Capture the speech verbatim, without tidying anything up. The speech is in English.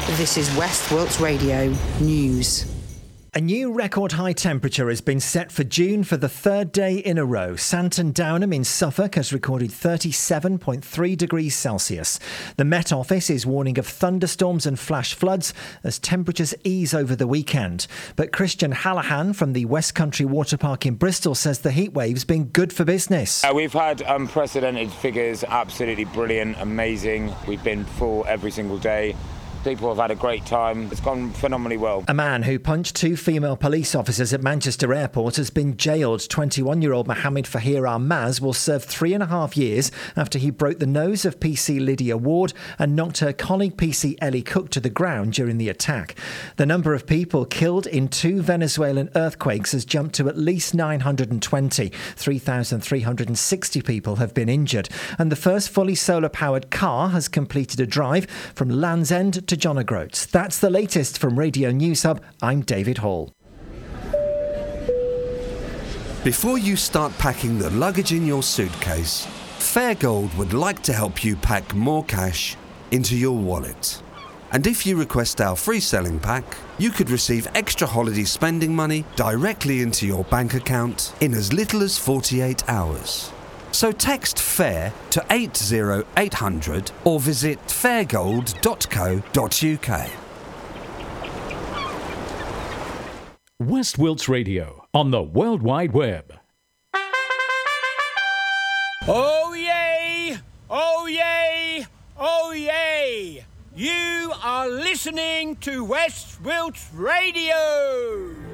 This is West Wilts Radio News. A new record high temperature has been set for June for the third day in a row. Santon Downham in Suffolk has recorded thirty-seven point three degrees Celsius. The Met Office is warning of thunderstorms and flash floods as temperatures ease over the weekend. But Christian Hallahan from the West Country Water Park in Bristol says the heatwave's been good for business. Uh, we've had unprecedented figures, absolutely brilliant, amazing. We've been full every single day. People have had a great time. It's gone phenomenally well. A man who punched two female police officers at Manchester Airport has been jailed. twenty-one-year-old Mohammed Fahir Ahmaz will serve three and a half years after he broke the nose of P C Lydia Ward and knocked her colleague P C Ellie Cook to the ground during the attack. The number of people killed in two Venezuelan earthquakes has jumped to at least nine hundred twenty. three thousand three hundred sixty people have been injured. And the first fully solar-powered car has completed a drive from Land's End to John O'Groats. That's the latest from Radio News Hub. I'm David Hall. Before you start packing the luggage in your suitcase, Fairgold would like to help you pack more cash into your wallet. And if you request our free selling pack, you could receive extra holiday spending money directly into your bank account in as little as forty-eight hours. So text FAIR to eight zero eight hundred or visit fairgold dot co dot uk. West Wilts Radio on the World Wide Web. Oh yay! Oh yay! Oh yay! You are listening to West Wilts Radio!